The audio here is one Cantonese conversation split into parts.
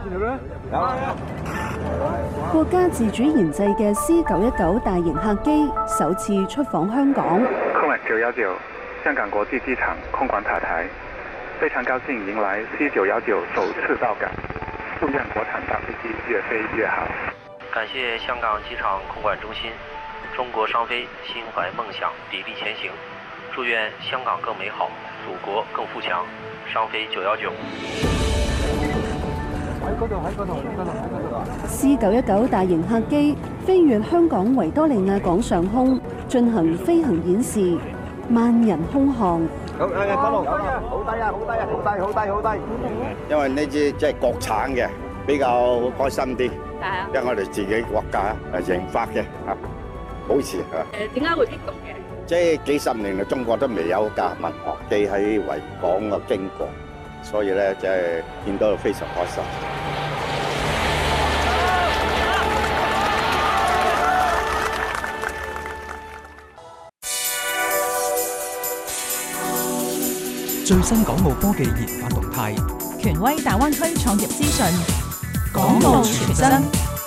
國家自主研製嘅 C919 大型客機首次出訪香港。 空管919香港國際機場空管塔台，非常高興迎來 C919首次到港，祝願國產大飛機越飛越好。 感謝香港機場空管中心，中國商飛心懷夢想，砥礪前行。祝願香港更美好，祖國更富強。商飛919。 C919 大型客機飛越香港維多利亞港上空，進行飛行演示，萬人空巷。 好低啊！好低啊！好低！因為呢支即係國產嘅，比較開心啲。因為我哋自己國家研發嘅保持點解會激動嘅？ 即係幾十年嚟，中國都未有架民航機喺維港嘅經過，所以咧即係見到非常開心。 最新港澳科技研發動態， 權威大灣區創業資訊， 港澳全真。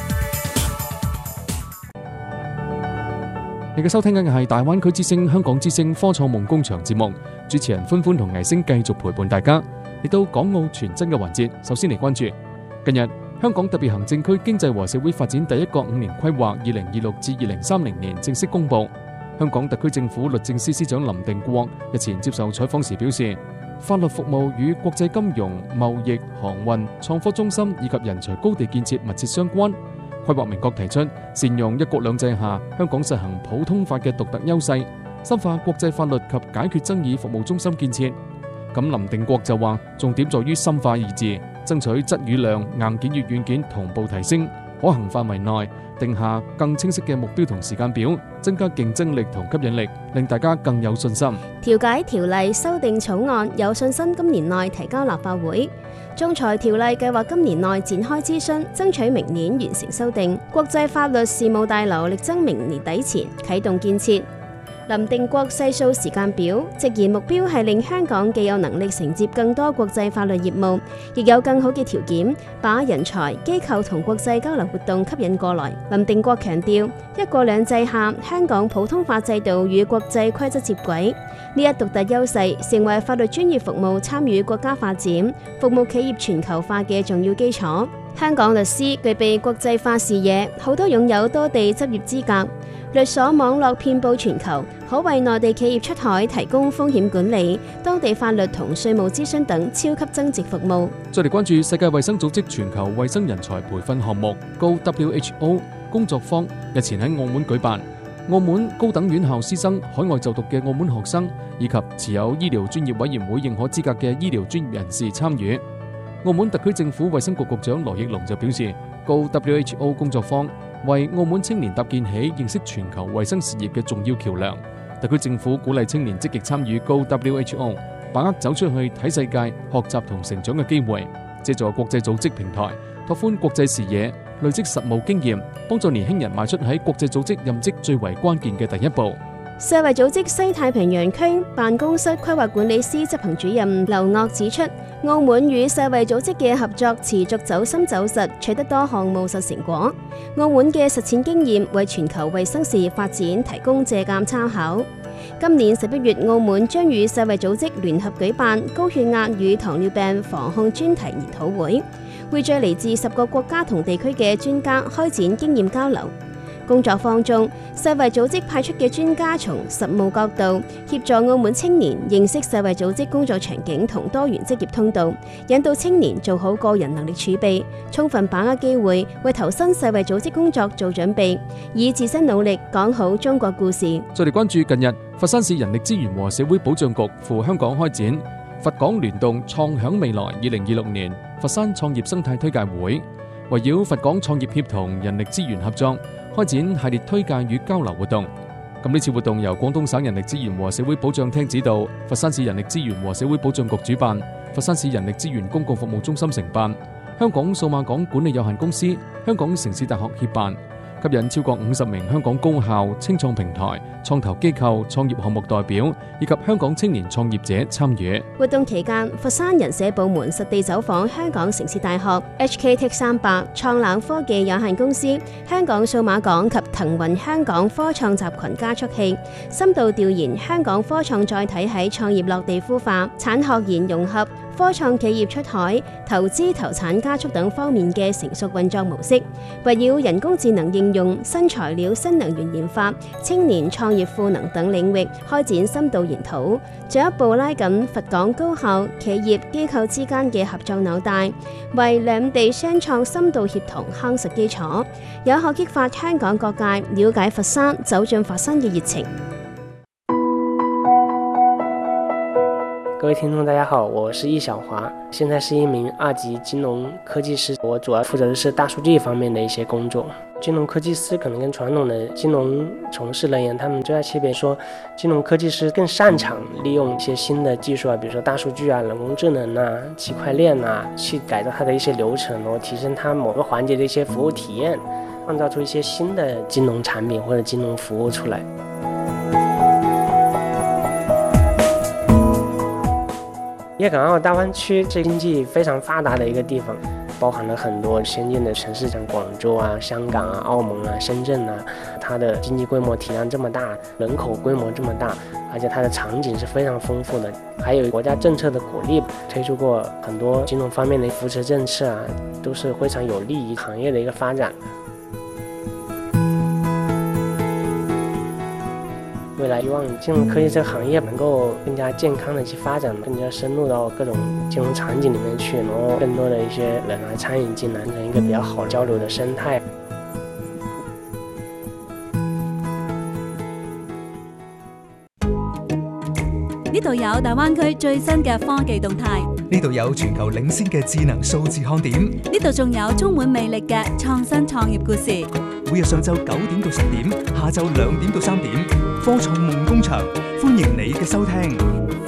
你嘅收聽緊嘅係大灣區之聲、香港之聲科創夢工場節目，主持人歡歡同藝星繼續陪伴大家。嚟到港澳全真嘅環節，首先嚟關注近日香港特別行政區經濟和社會發展第一個5年規劃2026至2030年正式公布。香港特區政府律政司司長林定國日前接受採訪時表示，法律服務與國際金融、貿易、航運、創科中心以及人才高地建設密切相關。規劃明確提出，善用一國兩制下香港實行普通法嘅獨特優勢，深化國際法律及解決爭議服務中心建設。咁林定國就話，重點在於深化二字，爭取質與量、硬件與軟件同步提升，可行範圍內定下更清晰嘅目標同時間表，增加競爭力同吸引力，令大家更有信心。 調解條例修訂草案有信心今年內提交立法會。仲裁條例計劃今年內展開諮詢，爭取明年完成修訂。國際法律事務大樓力爭明年底前啟動建設。林定國細數時間表，直言目標係令香港既有能力承接更多國際法律業務，亦有更好嘅條件把人才、機構同國際交流活動吸引過來。林定國強調，一國兩制下香港普通法制度與國際規則接軌，呢一獨特優勢成為法律專業服務參與國家發展、服務企業全球化嘅重要基礎。香港律師具備國際化視野，好多擁有多地執業資格。律所網絡遍佈全球，可為內地企業出海提供風險管理、當地法律同稅務諮詢等超級增值服務。 再嚟關注世界衛生組織全球衛生人才培訓項目 Go WHO 工作坊日前喺澳門舉辦，澳門高等院校師生、海外就讀嘅澳門學生以及持有醫療專業委員會認可資格嘅醫療專業人士參與。澳門特區政府衛生局局長羅奕龍就表示， Go WHO 工作坊為澳門青年搭建起認識全球衛生事業嘅重要橋樑。特區政府鼓勵青年積極參與 Go WHO， 把握走出去睇世界、學習同成長嘅機會，借助國際組織平台拓寬國際視野，累積實務經驗，幫助年輕人邁出喺國際組織任職最為關鍵嘅第一步。 世衛組織西太平洋區辦公室規劃管理司執行主任劉岳指出，澳門與世衛組織嘅合作持續走深走實，取得多項務實成果。澳門嘅實踐經驗為全球衛生事業發展提供借鑑參考。今年11月，澳門將與世衛組織聯合舉辦高血壓與糖尿病防控專題研討會，匯聚嚟自10個國家同地區嘅專家開展經驗交流。工作坊中，世衛組織派出嘅專家從實務角度協助澳門青年認識世衛組織工作場景同多元職業通道，引導青年做好個人能力儲備，充分把握機會，為投身世衛組織工作做準備，以自身努力講好中國故事。 再嚟關注近日佛山市人力資源和社會保障局赴香港開展佛港聯動創響未來2026年佛山創業生態推介會，圍繞佛港創業協同人力資源合作，開展系列推介與交流活動。咁呢次活動由廣東省人力資源和社會保障廳指導，佛山市人力資源和社會保障局主辦，佛山市人力資源公共服務中心承辦，香港數碼港管理有限公司、香港城市大學協辦。 吸引超過50名香港高校、青創平台、創投機構、創業項目代表以及香港青年創業者參與。 活動期間，佛山人社部門實地走訪香港城市大學、HKTech 300、創冷科技有限公司、香港數碼港及騰雲香港科創集群加速器，深度調研香港科創載體喺創業落地孵化、產學研融合、科創企業出海、投資投產加速等方面嘅成熟運作模式，圍繞人工智能應用、新材料、新能源研發、青年創業賦能等領域開展深度研討，進一步拉緊佛港高校、企業機構之間嘅合作紐帶，為兩地雙創深度協同夯實基礎，有效激發香港各界了解佛山、走進佛山嘅熱情。 各位听众大家好，我是易小华，现在是一名2级金融科技师，我主要负责的是大数据方面的一些工作。金融科技师可能跟传统的金融从事人员他们最大区别说，金融科技师更擅长利用一些新的技术啊，比如说大数据啊、人工智能啊、区块链啊，去改造它的一些流程，然后提升它某个环节的一些服务体验，创造出一些新的金融产品或者金融服务出来。粤港澳大湾区是经济非常发达的一个地方，包含了很多先进的城市，像广州啊、香港啊、澳门啊、深圳啊，它的经济规模体量这么大，人口规模这么大，而且它的场景是非常丰富的，还有国家政策的鼓励，推出过很多金融方面的扶持政策啊，都是非常有利于行业的一个发展。未来希望金融科技这个行业能够更加健康的去发展，更加深入到各种金融场景里面去，然后更多的一些人来参与进来，形成一个比较好交流的生态。 呢度有大灣區最新嘅科技動態， 呢度有全球領先嘅智能數字看點， 呢度仲有充滿魅力嘅創新創業故事。 每日上晝9點到10點，下晝2點到3點，科創夢工場，歡迎你嘅收聽。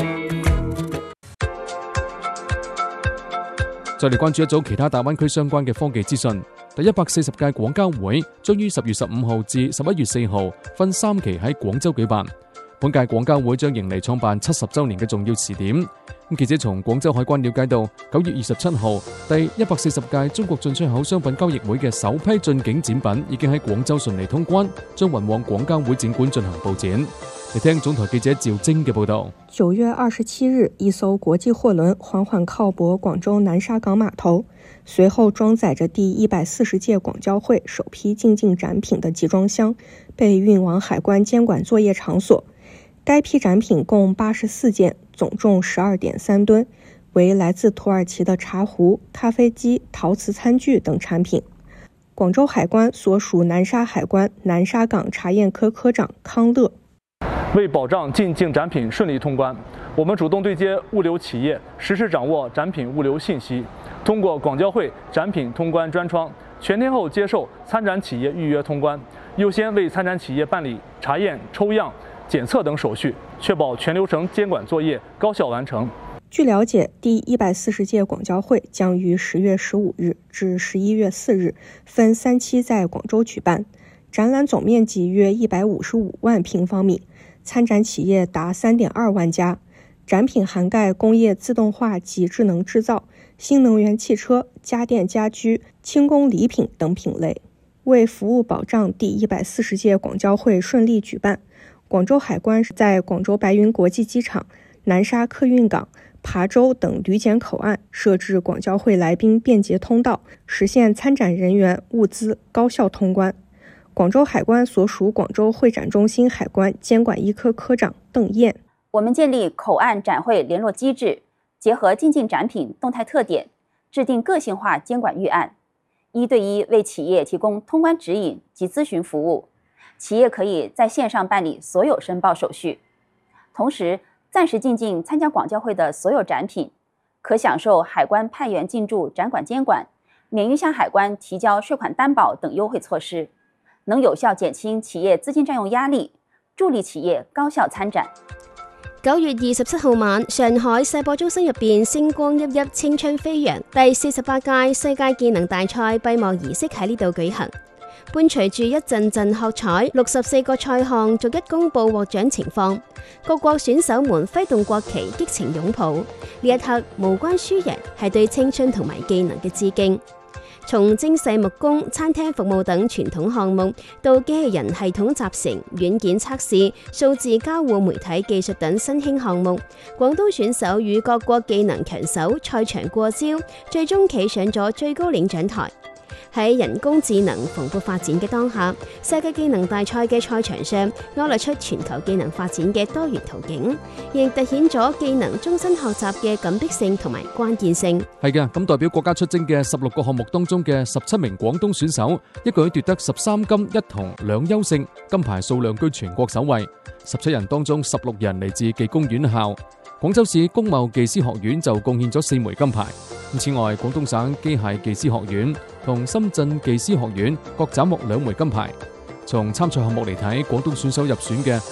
再嚟關注一組其他大灣區相關嘅科技資訊。第140屆廣交會將於10月15號至11月4號分3期喺廣州舉辦。本屆廣交會將迎嚟創辦70週年嘅重要時點。記者從廣州海關了解到，9月27號第140屆中國進出口商品交易會嘅首批進境展品已經喺廣州順利通關，將運往廣交會展館進行佈展。嚟聽總台記者趙晶嘅報導。 9月27日，一艘國際貨輪緩緩靠泊廣州南沙港碼頭，隨後裝載着第140屆廣交會首批進境展品的集裝箱被運往海關監管作業場所。該批展品共84件，總重12.3噸，為來自土耳其的茶壺、咖啡機、陶瓷餐具等產品。廣州海關所屬南沙海關南沙港查驗科科長康樂， 為保障進境展品順利通關，我們主動對接物流企業，實時掌握展品物流信息，通過廣交會展品通關專窗，全天候接受參展企業預約通關，優先為參展企業辦理查驗、抽樣、檢測等手續，確保全流程監管作業高效完成。 據了解，第140屆廣交會將於10月15日至11月4日分3期在廣州舉辦，展覽總面積約155萬平方米，參展企業達3.2萬家，展品涵蓋工業自動化及智能製造、新能源汽車、家電家居、輕工禮品等品類。為服務保障第140屆廣交會順利舉辦，廣州海關在廣州白雲國際機場、南沙客運港、琶洲等旅檢口岸設置廣交會來賓便捷通道，實現參展人員、物資高效通關。廣州海關所屬廣州會展中心海關監管一科科長鄧燕， 我們建立口岸展會聯絡機制，結合進境展品動態特點，制定個性化監管預案，1對1為企業提供通關指引及諮詢服務。企業可以在線上辦理所有申報手續，同時暫時進境參加廣交會的所有展品，可享受海關派員進駐展館監管、免於向海關提交稅款擔保等優惠措施，能有效減輕企業資金佔用壓力，助力企業高效參展。 9月27號晚，上海世博中心入邊星光熠熠、青春飛揚，第48屆世界技能大賽閉幕儀式喺呢度舉行。 伴隨住一陣陣喝彩，64個賽項逐一公佈獲獎情況，各國選手們揮動國旗，激情擁抱。呢一刻無關輸贏，係對青春同埋技能嘅致敬。從精細木工、餐廳服務等傳統項目，到機器人系統集成、軟件測試、數字交互媒體技術等新興項目，廣東選手與各國技能強手賽場過招，最終企上咗最高領獎台。喺人工智能蓬勃發展嘅當下，世界技能大賽嘅賽場上勾勒出全球技能發展嘅多元途徑，亦凸顯咗技能終身學習嘅緊迫性同埋關鍵性。 係嘅，咁代表國家出征嘅16個項目當中嘅17名廣東選手，一舉奪得13金1銅2優勝，金牌數量居全國首位。17人當中16人嚟自技工院校，廣州市工貿技師學院就貢獻咗4枚金牌。此外，廣東省機械技師學院同深圳技師學院各斬獲2枚金牌。從參賽項目嚟睇，廣東選手入選嘅